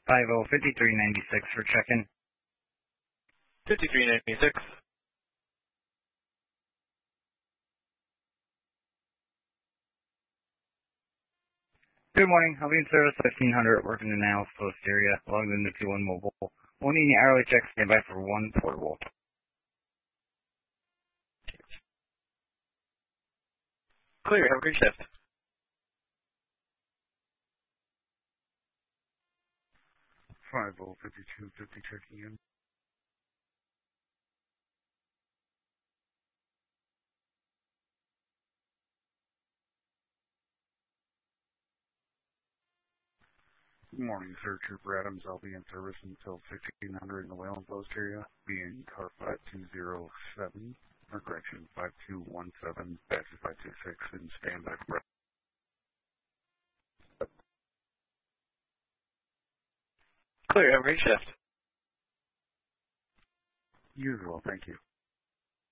505396 for check-in. 5396. Good morning. I'll be in service 1500, working in the Alice Post area, logged into 21 mobile. We'll need an hourly check, stand by for one portable. Clear. Have a great shift. 505250 checking in. Good morning, sir. Trooper Adams. I'll be in service until 1500 in the Whalen Post area. Be in car 5207, or correction, 5217-526, and stand by for. Clear. Have a great shift. You as well. Thank you.